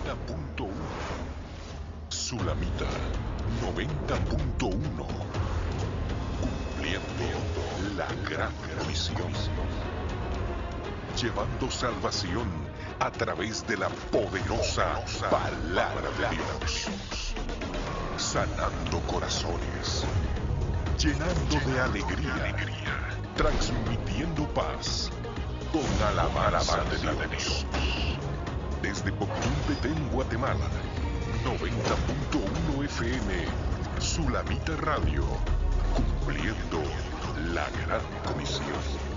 90.1. Sulamita 90.1. Cumpliendo la gran misión. Llevando salvación a través de la poderosa palabra de Dios. Sanando corazones. Llenando de alegría. Transmitiendo paz. Con alabanza de Dios. Desde Pocumtetén, Guatemala. 90.1 FM. Sulamita Radio. Cumpliendo la gran comisión.